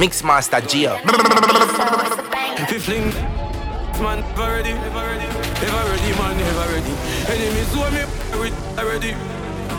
Mixmaster Gio. Fling, man, never ready, man, never ready. Enemies who me already.